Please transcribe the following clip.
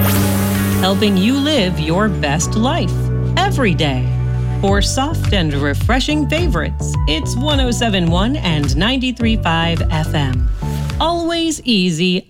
helping you live your best life every day. For soft and refreshing favorites, it's 107.1 and 93.5 FM. Always easy,